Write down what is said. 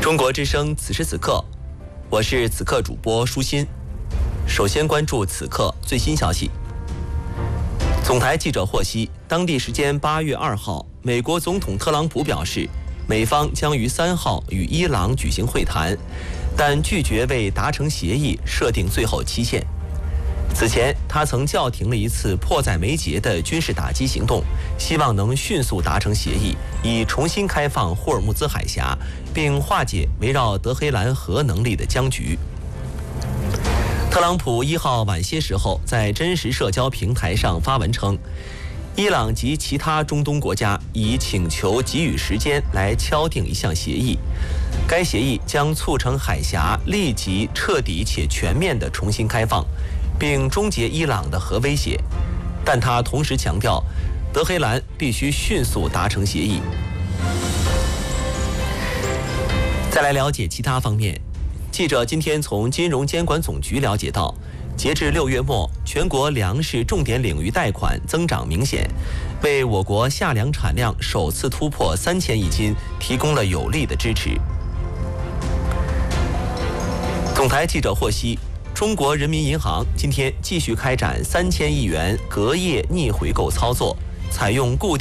中国之声此时此刻，我是此刻主播舒心。首先关注此刻最新消息。总台记者获悉，当地时间8月2号，美国总统特朗普表示，美方将于3号与伊朗举行会谈，但拒绝为达成协议设定最后期限。此前，他曾叫停了一次迫在眉睫的军事打击行动，希望能迅速达成协议，以重新开放霍尔木兹海峡，并化解围绕德黑兰核能力的僵局。特朗普1号晚些时候在真实社交平台上发文称，伊朗及其他中东国家已请求给予时间来敲定一项协议，该协议将促成海峡立即、彻底且全面地重新开放，并终结伊朗的核威胁。但他同时强调，德黑兰必须迅速达成协议。再来了解其他方面。记者今天从金融监管总局了解到，截至6月末，全国粮食重点领域贷款增长明显，为我国夏粮产量首次突破3000亿斤提供了有力的支持。总台记者获悉，中国人民银行今天继续开展3000亿元隔夜逆回购操作，采用固定